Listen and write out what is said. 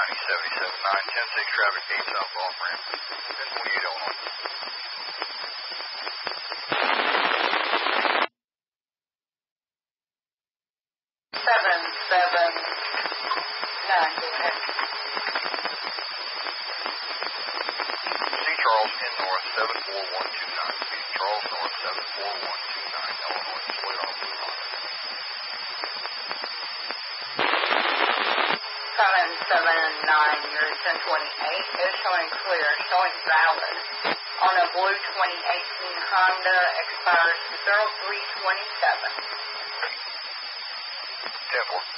10-6 traffic 8 south off ramp. 1028 Illinois. 779, go ahead. C Charles in north 74129. C Charles north 74129 Illinois. Display on blue line. 779, you're 1028. It's showing clear, showing valid. On a blue 2018 Honda, expires 0327. 10-4.